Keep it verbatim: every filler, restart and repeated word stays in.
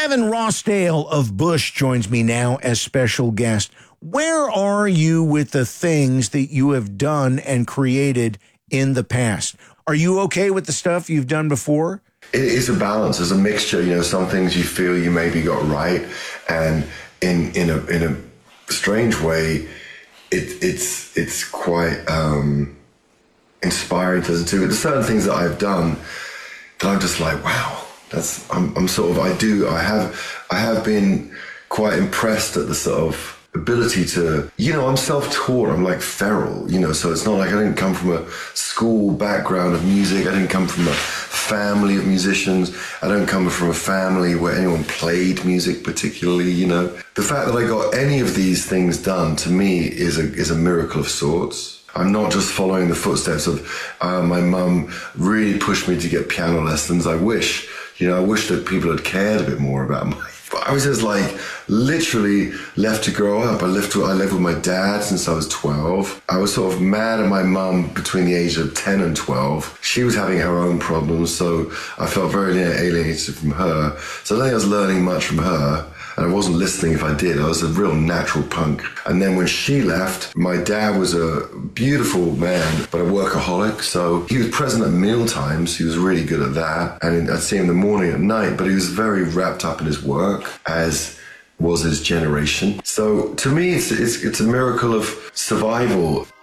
Kevin Rossdale of Bush joins me now as special guest. Where are you with the things that you have done and created in the past? Are you okay with the stuff you've done before? It is a balance. It's a mixture. You know, some things you feel you maybe got right, and in in a in a strange way, it it's it's quite um, inspiring to listen to. There's certain things that I've done that I'm just like, wow. That's I'm I'm sort of I do I have I have been quite impressed at the sort of ability to, you know, I'm self-taught, I'm like feral, you know, so it's not like I didn't come from a school background of music, I didn't come from a family of musicians, I don't come from a family where anyone played music particularly, you know. The fact that I got any of these things done to me is a is a miracle of sorts. I'm not just following the footsteps of uh, my mum really pushed me to get piano lessons. I wish, you know, I wish that people had cared a bit more about my... But I was just like literally left to grow up. I lived, to, I lived with my dad since I was twelve. I was sort of mad at my mum between the age of ten and twelve. She was having her own problems, so I felt very alienated from her. So I don't think I was learning much from her. And I wasn't listening if I did. I was a real natural punk. And then when she left, my dad was a beautiful man, but a workaholic. So he was present at meal times. He was really good at that. And I'd see him in the morning and night, but he was very wrapped up in his work, as was his generation. So to me, it's, it's, it's a miracle of survival.